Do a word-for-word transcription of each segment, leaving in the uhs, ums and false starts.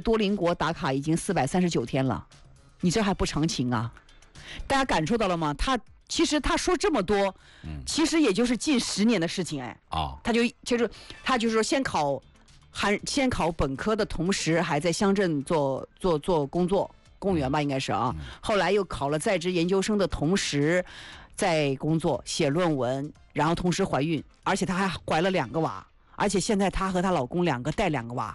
多邻国打卡已经四百三十九天了，你这还不成情啊？大家感受到了吗？他其实他说这么多，嗯、其实也就是近十年的事情哎。 啊， 他就就是他就是说先考还先考本科的同时，还在乡镇做做做工作，公务员吧应该是啊。嗯、后来又考了在职研究生的同时，在工作写论文，然后同时怀孕，而且她还怀了两个娃，而且现在她和她老公两个带两个娃，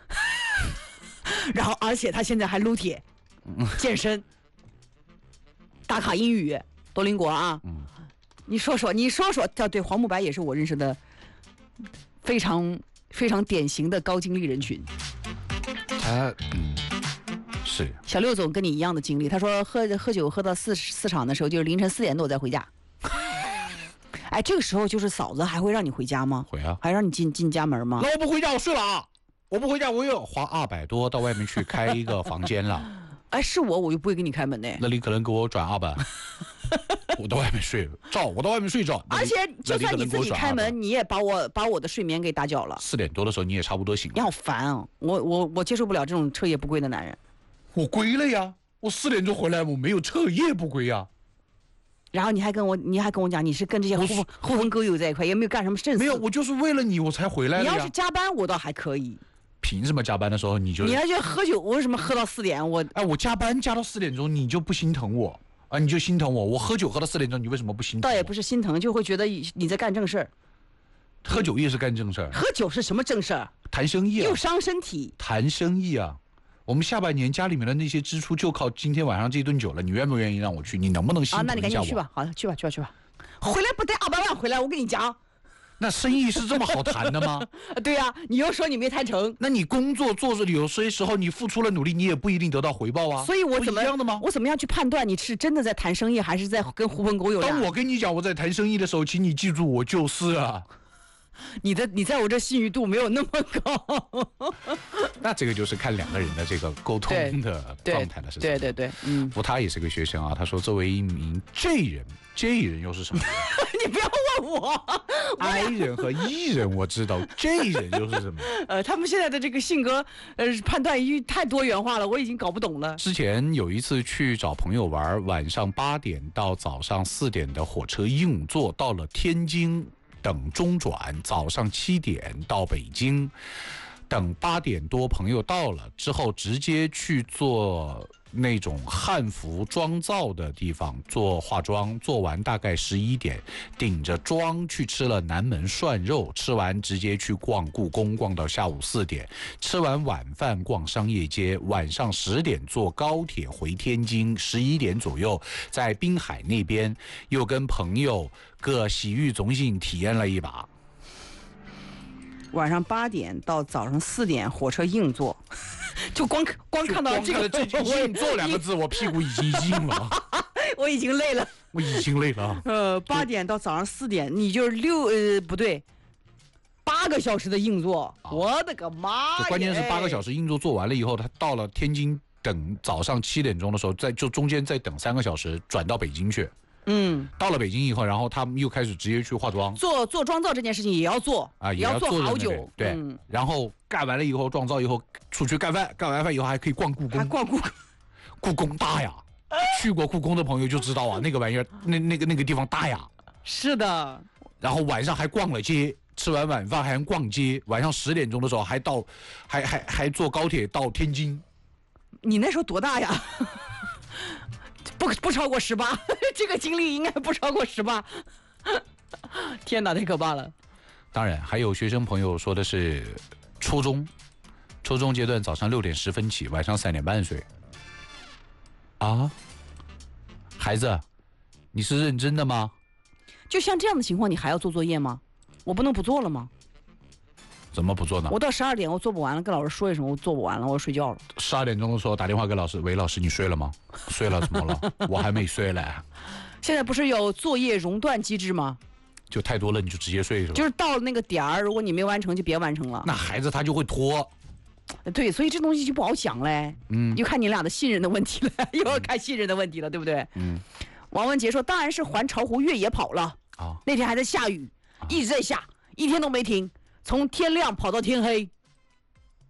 然后而且她现在还撸铁、健身、打卡英语，多邻国啊。嗯，你说说，你说说，对，黄慕白也是我认识的非常非常典型的高精力人群。 他嗯是小六总跟你一样的经历，他说喝喝酒喝到四四场的时候，就是凌晨四点多再回家。哎，这个时候就是嫂子还会让你回家吗？ 会啊， 还让你进进家门吗？ 那我不回家，我睡了啊！我不回家，我又花二百多到外面去开一个房间了。 哎，是我，我就不会给你开门呢。 那你可能给我转二百。我到外面睡着，我到外面睡着。 而且就算你自己开门，你也把我把我的睡眠给打搅了。 四点多的时候你也差不多醒了。 你好烦啊！我我我接受不了这种彻夜不归的男人。 我归了呀，我四点钟回来，我没有彻夜不归呀。 然后你还跟我，你还跟我讲你是跟这些狐狐朋狗友在一块，也没有干什么正事。 没有，我就是为了你我才回来的呀。 你要是加班，我倒还可以。 凭什么加班的时候你就？ 你要去喝酒，我为什么喝到四点？我哎，我加班加到四点钟，你就不心疼我啊？你就心疼我？我喝酒喝到四点钟，你为什么不心疼我？ 倒也不是心疼，就会觉得你在干正事儿。 喝酒也是干正事儿。 喝酒是什么正事儿？ 谈生意啊， 又伤身体。 谈生意啊。我们下半年家里面的那些支出就靠今天晚上这顿酒了，你愿不愿意让我去？你能不能心疼一下我？ 啊，那你赶紧去吧，好，去吧，去吧，去吧，回来不得二百万回来，我跟你讲。 那生意是这么好谈的吗？ 对呀、啊，你又说你没谈成， 那你工作做着有些时候你付出了努力，你也不一定得到回报啊。 所以我怎么一样的吗？ 我怎么样去判断你是真的在谈生意，还是在跟狐朋狗友？ 当我跟你讲我在谈生意的时候，请你记住，我就是啊。 你的你在我这信誉度没有那么高。 那这个就是看两个人的这个沟通的状态的事情。 对对 对, 对，嗯。 不，他也是个学生啊。他说，作为一名 J 人 ，J 人又是什么人？ 你不要问我。 I 人和 E 人我知道，J 人又是什么？ 呃，他们现在的这个性格，呃，判断已经太多元化了，我已经搞不懂了。 之前有一次去找朋友玩，晚上八点到早上四点的火车硬座，到了天津。等中转，早上七点到北京，等八点多朋友到了之后，直接去做那种汉服妆造的地方做化妆，做完大概十一点，顶着妆去吃了南门涮肉，吃完直接去逛故宫，逛到下午四点，吃完晚饭逛商业街，晚上十点坐高铁回天津，十一点左右在滨海那边又跟朋友各洗浴中心体验了一把。 晚上八点到早上四点，火车硬座，就光光看到这个这硬座两个字，我屁股已经硬了， 我已经累了， 我已经累了。 呃，八点到早上四点，你就六呃不对，八个小时的硬座，啊、我的个妈！ 关键是八个小时硬座做完了以后，他到了天津，等早上七点钟的时候，再就中间再等三个小时，转到北京去。嗯，到了北京以后，然后他们又开始直接去化妆， 做做妆造这件事情也要做啊， 也要做好久。 对、嗯，然后干完了以后，妆造以后出去干饭，干完饭以后还可以逛故宫， 还逛故宫， 故宫大呀！去过故宫的朋友就知道啊，那个玩意儿，那那个那个地方大呀。 是的。 然后晚上还逛了街，吃完晚饭还逛街，晚上十点钟的时候还到，还还还坐高铁到天津。 你那时候多大呀？不不超过十八，这个经历应该不超过十八。天哪，太可怕了！ 当然，还有学生朋友说的是初中，初中阶段早上六点十分起，晚上三点半睡。啊，孩子，你是认真的吗？ 就像这样的情况，你还要做作业吗？我不能不做了吗？ 怎么不做呢？ 我到十二点我做不完了，跟老师说一声，我做不完了，我睡觉了。 十二点钟的时候打电话给老师，喂，老师你睡了吗？睡了，怎么了？我还没睡嘞。 现在不是有作业熔断机制吗？ 就太多了你就直接睡是吧？ 就是到了那个点儿，如果你没完成就别完成了。 那孩子他就会拖。 对，所以这东西就不好讲嘞。嗯，就看你俩的信任的问题了，又要看信任的问题了，对不对？嗯。王文杰说，当然是环巢湖越野跑了。啊。那天还在下雨，一直在下，一天都没停。从天亮跑到天黑，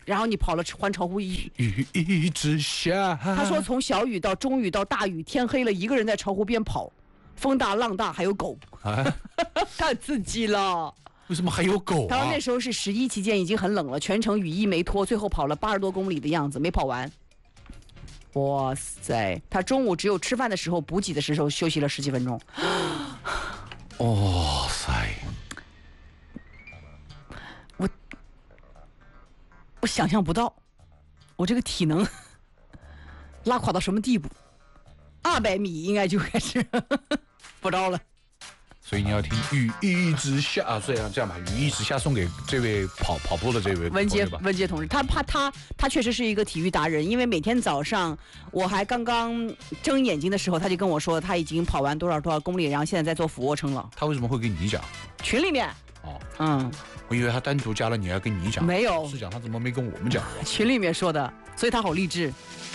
然后你跑了环巢湖一， 雨一直下。 他说从小雨到中雨到大雨，天黑了，一个人在巢湖边跑，风大浪大，还有狗，啊、太刺激了。 为什么还有狗啊？ 他说那时候是十一期间，已经很冷了，全程雨衣没脱，最后跑了八十多公里的样子，没跑完。哇塞！他中午只有吃饭的时候补给的时候休息了十几分钟。 哇塞！ 我我想象不到，我这个体能拉垮到什么地步？二百米应该就开始不着了。 所以你要听雨一直下，这样这样吧，雨一直下送给这位跑跑步的这位文杰文杰同志，他怕他他确实是一个体育达人，因为每天早上我还刚刚睁眼睛的时候，他就跟我说他已经跑完多少多少公里，然后现在在做俯卧撑了。 他为什么会跟你讲？ 群里面。 哦， 嗯， 我以为他单独加了你，要跟你讲。 没有， 是讲他怎么没跟我们讲？ 群里面说的，所以他好励志。